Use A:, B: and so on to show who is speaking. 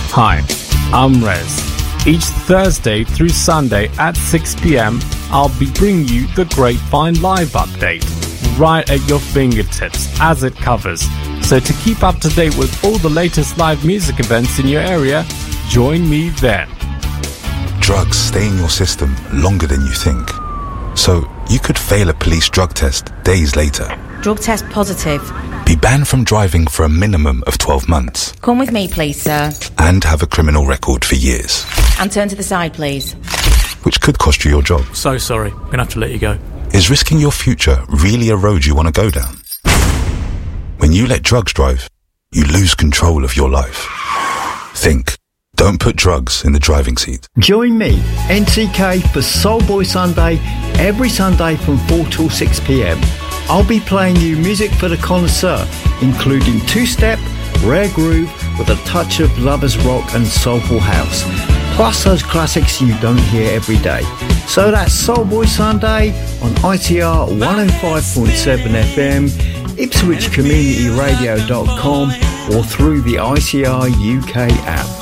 A: Hi, I'm Rez. Each Thursday through Sunday at 6 p.m, I'll be bringing you the Grapevine Live update right at your fingertips as it covers. So to keep up to date with all the latest live music events in your area, join me then.
B: Drugs stay in your system longer than you think. So you could fail a police drug test days later.
C: Drug test positive.
B: Be banned from driving for a minimum of 12 months.
C: Come with me, please, sir.
B: And have a criminal record for years.
C: And turn to the side, please.
B: Which could cost you your job.
D: So sorry, I'm going to have to let you go.
B: Is risking your future really a road you want to go down? When you let drugs drive, you lose control of your life. Think. Don't put drugs in the driving seat.
E: Join me, NCK, for Soulboy Sunday, every Sunday from 4 till 6 p.m. I'll be playing you music for the connoisseur, including two-step, rare groove with a touch of lovers rock and soulful house, plus those classics you don't hear every day. So that's Soulboy Sunday on ITR 105.7 FM, IpswichCommunityRadio.com or through the ITR UK app.